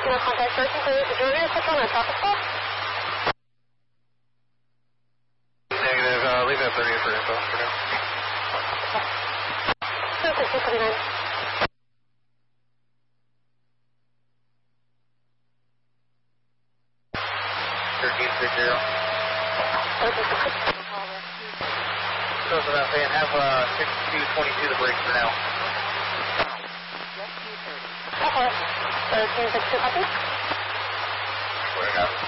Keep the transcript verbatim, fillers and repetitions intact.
no contact person. So, is your vehicle on a traffic stop? Negative. Uh, leave that thirty for info for now. Okay, two thirty-nine. thirteen six zero. Okay, So that's what I'm saying. Have uh, sixty-two twenty-two the brakes for now. okay. thirteen six two, copy? What I got.